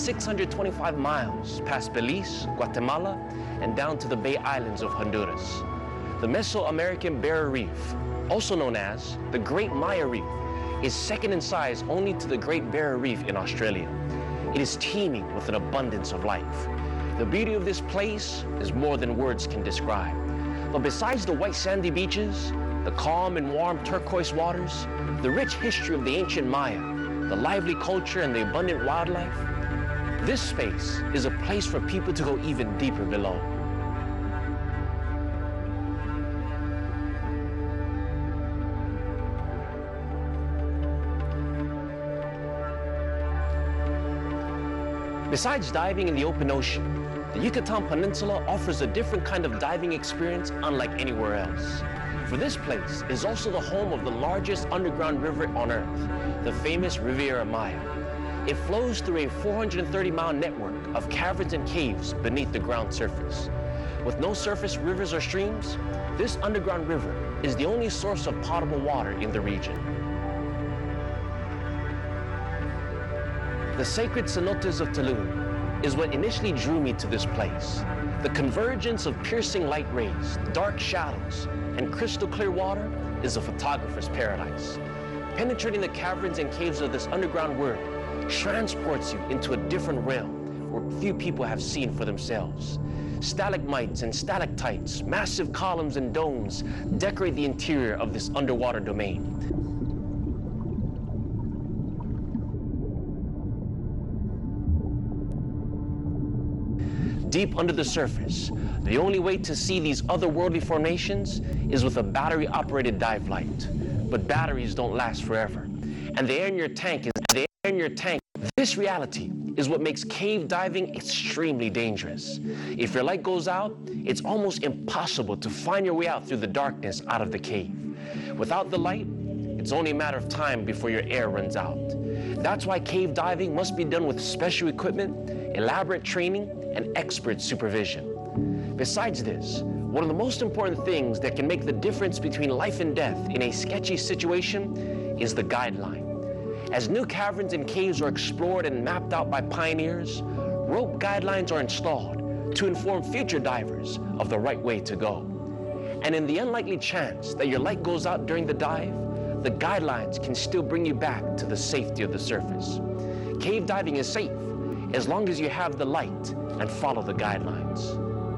625 miles past Belize, Guatemala, and down to the Bay Islands of Honduras. The Mesoamerican Barrier Reef, also known as the Great Maya Reef, is second in size only to the Great Barrier Reef in Australia. It is teeming with an abundance of life. The beauty of this place is more than words can describe. But besides the white sandy beaches, the calm and warm turquoise waters, the rich history of the ancient Maya, the lively culture and the abundant wildlife, this space is a place for people to go even deeper below. Besides diving in the open ocean, the Yucatan Peninsula offers a different kind of diving experience unlike anywhere else. For this place is also the home of the largest underground river on Earth, the famous Riviera Maya. It flows through a 430-mile network of caverns and caves beneath the ground surface. With no surface rivers or streams, this underground river is the only source of potable water in the region. The sacred cenotes of Tulum is what initially drew me to this place. The convergence of piercing light rays, dark shadows, and crystal clear water is a photographer's paradise. Penetrating the caverns and caves of this underground world transports you into a different realm where few people have seen for themselves. Stalagmites and stalactites, massive columns and domes decorate the interior of this underwater domain. Deep under the surface, the only way to see these otherworldly formations is with a battery-operated dive light. But batteries don't last forever, and the air in your tank This reality is what makes cave diving extremely dangerous. If your light goes out, it's almost impossible to find your way out through the darkness out of the cave. Without the light, it's only a matter of time before your air runs out. That's why cave diving must be done with special equipment, elaborate training, and expert supervision. Besides this, one of the most important things that can make the difference between life and death in a sketchy situation is the guideline. As new caverns and caves are explored and mapped out by pioneers, rope guidelines are installed to inform future divers of the right way to go. And in the unlikely chance that your light goes out during the dive, the guidelines can still bring you back to the safety of the surface. Cave diving is safe as long as you have the light and follow the guidelines.